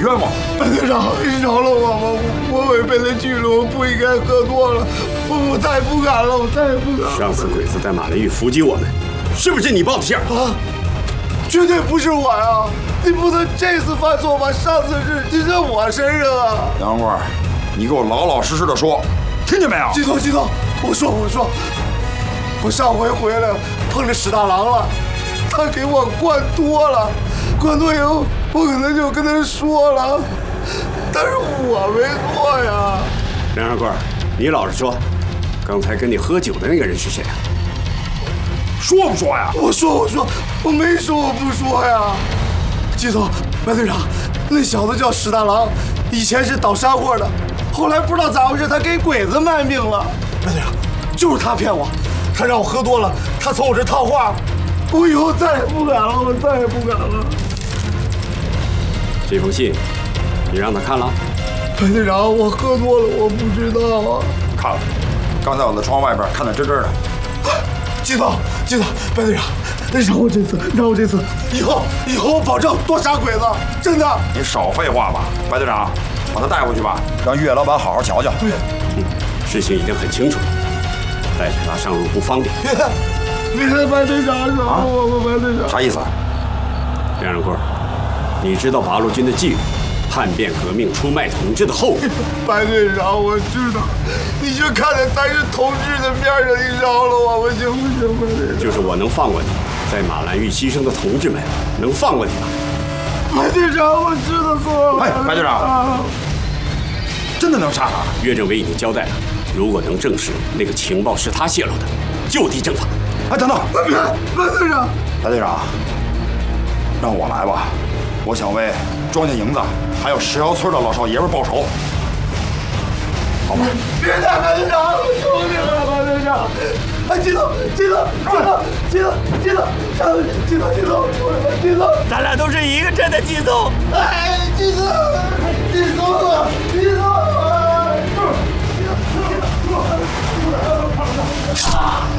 冤枉。 白队长，饶了我吧！我违背了纪律，我不应该喝多了，我再也不敢了，我再也不敢了。 上次鬼子在马兰峪伏击我们，是不是你报的信啊？绝对不是我呀！你不能这次犯错把上次事记在我身上啊！ 杨官，你给我老老实实的说，听见没有？ 季总，我说，我上回回来碰着史大郎了，他给我灌多了，灌多以后我可能就跟他说了，但是我没错呀。 梁二贵，你老实说，刚才跟你喝酒的那个人是谁啊？ 说不说呀？ 我说，我没说我不说呀。季总，白队长，那小子叫史大郎，以前是倒山货的，后来不知道咋回事，他给鬼子卖命了。白队长，就是他骗我，他让我喝多了，他从我这套话，我以后再也不敢了，我再也不敢了。 这封信，你让他看了？ 白队长，我喝多了，我不知道啊。 看了，刚才我在窗外边看得真真的。 季总，白队长，让我这次，以后我保证多杀鬼子，真的。 你少废话吧，白队长，把他带回去吧，让岳老板好好瞧瞧。 事情已经很清楚了，带着他上路不方便。 别白队长，饶我吧，白队长。 啥意思？ 梁仁贵，你知道八路军的纪律，叛变革命、出卖同志的后果。 白队长，我知道，你就看在咱是同志的面上，你饶了我们行不行？白队长， 就是我能放过你，在马兰峪牺牲的同志们，能放过你吗？ 白队长，我知道错了。 哎，白队长，真的能杀他？ 岳政委已经交代了，如果能证实那个情报是他泄露的，就地正法。 哎，等等， 白队长， 白队长，让我来吧，我想为庄家营子还有石窑村的老少爷们报仇，好吧？ 别打白队长，我求你了，白队长！哎，季总， 咱俩都是一个镇的季总。 哎，季总，